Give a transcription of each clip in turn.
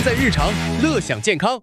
在日常，乐享健康。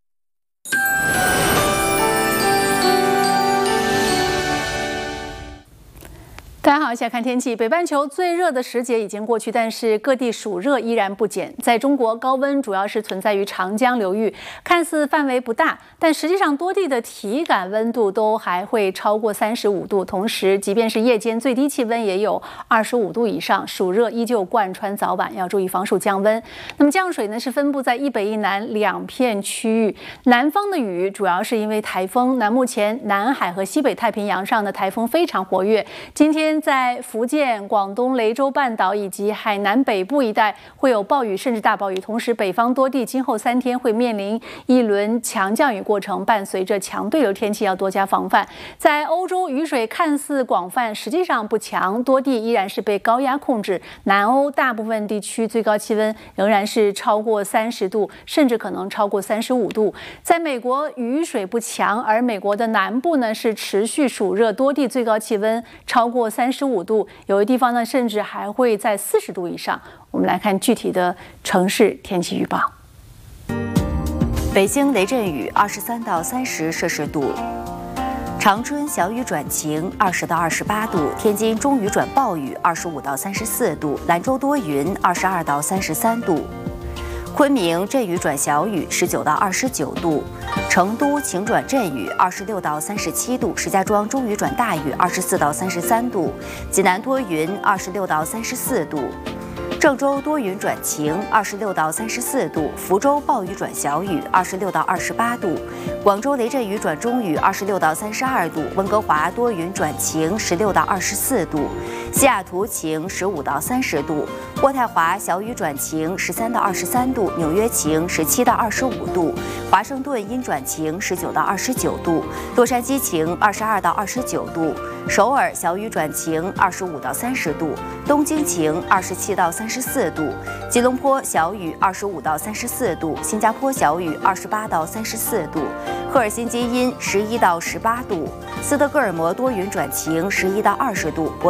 大家好，现在看天气。北半球最热的时节已经过去，但是各地暑热依然不减。在中国，高温主要是存在于长江流域，看似范围不大，但实际上多地的体感温度都还会超过35度。同时，即便是夜间最低气温也有25度以上，暑热依旧贯穿早晚，要注意防暑降温。那么降水呢是分布在一北一南2片区域，南方的雨主要是因为台风。那目前南海和西北太平洋上的台风非常活跃，今天在福建、广东雷州半岛以及海南北部一带会有暴雨甚至大暴雨，同时北方多地今后3天会面临一轮强降雨过程，伴随着强对流天气，要多加防范。在欧洲，雨水看似广泛，实际上不强，多地依然是被高压控制。南欧大部分地区最高气温仍然是超过30度，甚至可能超过35度。在美国，雨水不强，而美国的南部呢是持续暑热，多地最高气温超过35度，有的地方呢甚至还会在40度以上。我们来看具体的城市天气预报。 北京雷阵雨23到30摄氏度，长春小雨转晴20到28度，天津中雨转暴雨25到34度，兰州多云22到33度。昆明阵雨转小雨19到29度，成都晴转阵雨26到37度，石家庄中雨转大雨24到33度，济南多云26到34度，郑州多云转晴26到34度，福州暴雨转小雨26到28度，广州雷阵雨转中雨26到32度，温哥华多云转晴16到24度，西雅图晴15到30度，渥太华小雨转晴13到23度，纽约晴17到25度，华盛顿阴转晴19到29度，洛杉矶晴22到29度，首尔小雨转晴25到30度，东京晴27到34度，吉隆坡小雨25到34度，新加坡小雨28到34度，赫尔辛基阴11到18度，斯德哥尔摩多云转晴11到20度。